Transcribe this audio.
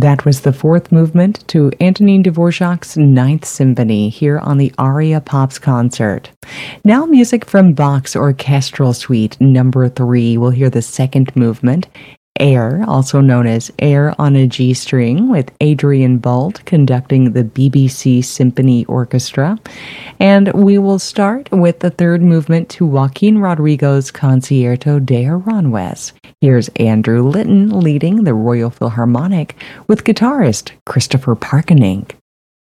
That was the fourth movement to Antonin Dvorak's Ninth Symphony here on the Aria Pops concert. Now music from Bach's Orchestral Suite number 3. We'll hear the second movement, Air, also known as Air on a G String, with Adrian Boult conducting the BBC Symphony Orchestra. And we will start with the third movement to Joaquin Rodrigo's Concierto de Aranjuez. Here's Andrew Litton leading the Royal Philharmonic with guitarist Christopher Parkening.